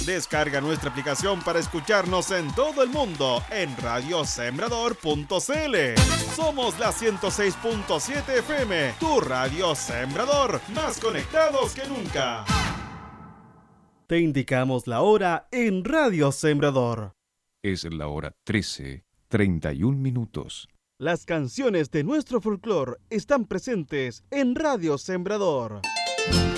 Descarga nuestra aplicación para escucharnos en todo el mundo en radiosembrador.cl. Somos la 106.7 FM, tu radio Sembrador, más conectados que nunca. Te indicamos la hora en Radio Sembrador. Es la hora 13:31. Las canciones de nuestro folclore están presentes en Radio Sembrador.